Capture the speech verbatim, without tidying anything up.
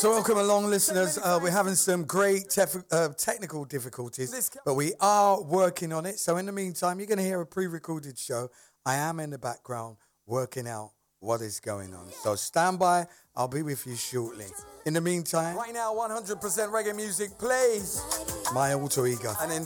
So welcome along, listeners. Uh, we're having some great tef- uh, technical difficulties, but we are working on it. So in the meantime, you're going to hear a pre-recorded show. I am in the background working out what is going on. So stand by. I'll be with you shortly. In the meantime, right now, one hundred percent reggae music plays my alter ego. And in